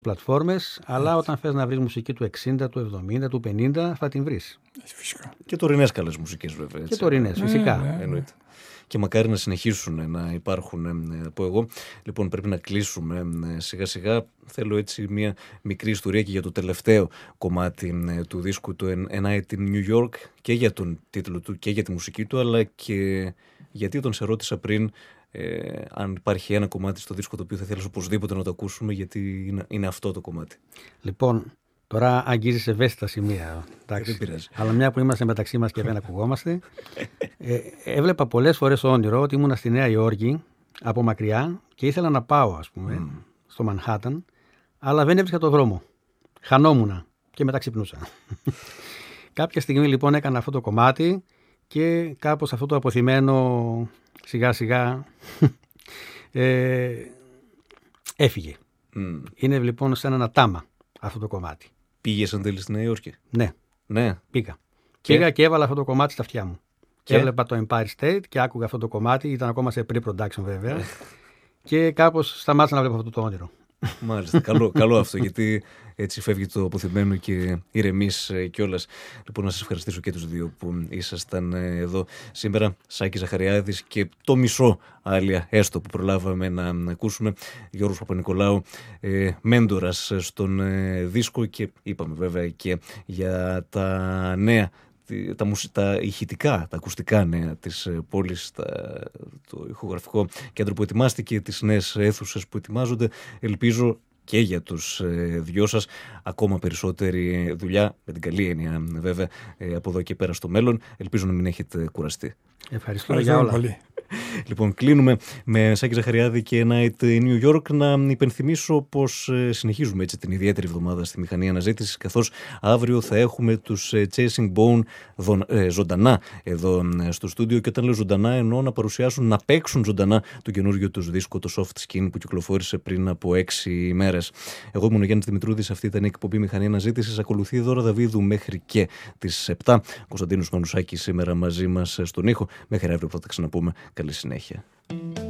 πλατφόρμες, αλλά όταν θες να βρεις μουσική του 60, του 70, του 50, θα την βρεις. Φυσικά. Και τωρινές καλές μουσικές, βέβαια. Και τωρινές, φυσικά. Εννοείται. Και μακάρι να συνεχίσουν να υπάρχουν από εγώ. Λοιπόν, πρέπει να κλείσουμε σιγά σιγά. Θέλω έτσι μια μικρή ιστορία και για το τελευταίο κομμάτι του δίσκου του A Night in New York, και για τον τίτλο του και για τη μουσική του, αλλά και γιατί όταν σε ρώτησα πριν αν υπάρχει ένα κομμάτι στο δίσκο το οποίο θα θέλεις οπωσδήποτε να το ακούσουμε, γιατί είναι αυτό το κομμάτι. Λοιπόν, τώρα αγγίζεις ευαίσθητα σημεία. Δεν πειράζει. Αλλά μια που είμαστε μεταξύ μας και δεν ακουγόμαστε, έβλεπα πολλές φορές στο όνειρο ότι ήμουνα στη Νέα Υόρκη από μακριά και ήθελα να πάω, ας πούμε, στο Μανχάταν, αλλά δεν έβρισκα το δρόμο. Χανόμουνα και μετά ξυπνούσα. Κάποια στιγμή λοιπόν έκανα αυτό το κομμάτι και κάπως αυτό το αποθυμένο σιγά σιγά έφυγε. Είναι λοιπόν σαν ένα τάμα αυτό το κομμάτι. Πήγες εν τέλει στη Νέα Υόρκη? Ναι. Πήγα και έβαλα αυτό το κομμάτι στα αυτιά μου. Και έβλεπα το Empire State και άκουγα αυτό το κομμάτι. Ήταν ακόμα σε pre-production βέβαια. Και κάπως σταμάτησα να βλέπω αυτό το όνειρο. Μάλιστα. Καλό αυτό, γιατί έτσι φεύγει το αποθυμένο και ηρεμείς κιόλας. Λοιπόν, να σας ευχαριστήσω και τους δύο που ήσασταν εδώ σήμερα. Σάκη Ζαχαριάδης και το μισό Άλια έστω που προλάβαμε να ακούσουμε. Γιώργος Παπα-Νικολάου, μέντορας στον δίσκο, και είπαμε βέβαια και για τα νέα, τα ηχητικά, τα ακουστικά νέα της πόλης, το ηχογραφικό κέντρο που ετοιμάστηκε, τις νέες αίθουσες που ετοιμάζονται. Ελπίζω και για τους δυο σας ακόμα περισσότερη δουλειά, με την καλή έννοια βέβαια, από εδώ και πέρα στο μέλλον. Ελπίζω να μην έχετε κουραστεί. Ευχαριστώ για όλα. Πολύ. Λοιπόν, κλείνουμε με Σάκη Ζαχαριάδη και Night in New York. Να υπενθυμίσω πως συνεχίζουμε έτσι την ιδιαίτερη εβδομάδα στη Μηχανή Αναζήτησης, καθώς αύριο θα έχουμε τους Chasing Bone ζωντανά εδώ στο στούντιο. Και όταν λέω ζωντανά, εννοώ να παρουσιάσουν, να παίξουν ζωντανά το καινούργιο τους δίσκο, το Soft Skin, που κυκλοφόρησε πριν από 6 ημέρες. Εγώ ήμουν ο Γιάννης Δημητρούδης, αυτή ήταν η εκπομπή Μηχανή Αναζήτησης. Ακολουθεί η Δώρα Δαβίδου μέχρι και τις 7. Κωνσταντίνος Μανουσάκης σήμερα μαζί μας στον ήχο. Μέχρι αύριο που θα τα ξαναπούμε. Καλή συνέχεια.